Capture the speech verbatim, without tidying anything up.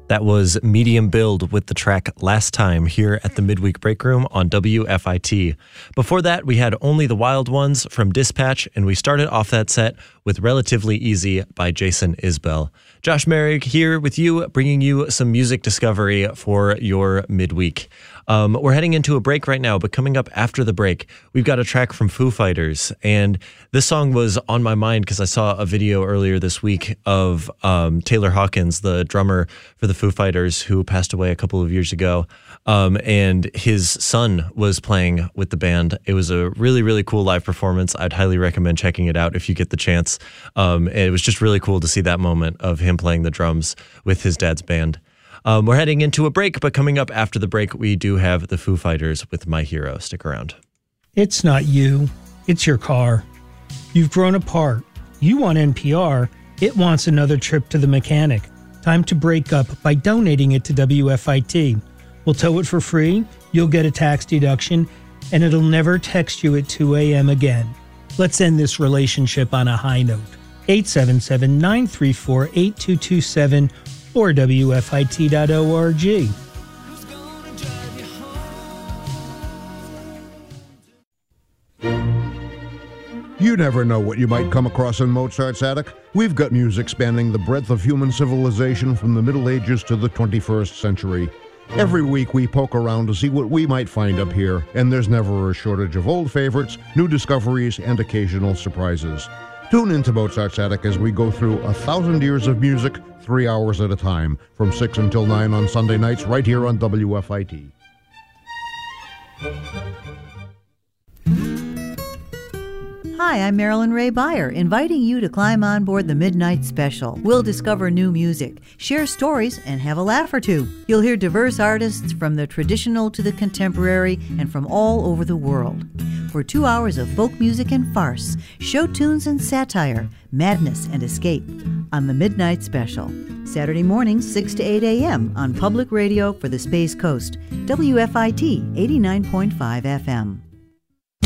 That was Medium Build with the track Last Time here at the Midweek Break Room on W F I T. Before that, we had Only the Wild Ones from Dispatch, and we started off that set with Relatively Easy by Jason Isbell. Josh Merrick here with you, bringing you some music discovery for your midweek. Um, we're heading into a break right now, but coming up after the break, we've got a track from Foo Fighters. And this song was on my mind because I saw a video earlier this week of um, Taylor Hawkins, the drummer for the Foo Fighters, who passed away a couple of years ago. Um, and his son was playing with the band. It was a really, really cool live performance. I'd highly recommend checking it out if you get the chance. Um, and it was just really cool to see that moment of him playing the drums with his dad's band. Um, we're heading into a break, but coming up after the break, we do have the Foo Fighters with My Hero. Stick around. It's not you. It's your car. You've grown apart. You want N P R. It wants another trip to the mechanic. Time to break up by donating it to W F I T. We'll tow it for free, you'll get a tax deduction, and it'll never text you at two a.m. again. Let's end this relationship on a high note. eight seven seven, nine three four, eight two two seven or W F I T dot org. You never know what you might come across in Mozart's attic. We've got music spanning the breadth of human civilization from the Middle Ages to the twenty-first century. Every week we poke around to see what we might find up here, and there's never a shortage of old favorites, new discoveries, and occasional surprises. Tune into Mozart's Attic as we go through a thousand years of music, three hours at a time, from six until nine on Sunday nights, right here on W F I T. Hi, I'm Marilyn Ray Beyer, inviting you to climb on board the Midnight Special. We'll discover new music, share stories, and have a laugh or two. You'll hear diverse artists from the traditional to the contemporary and from all over the world. For two hours of folk music and farce, show tunes and satire, madness and escape on the Midnight Special. Saturday mornings, six to eight a.m. on Public Radio for the Space Coast, W F I T eighty-nine point five F M.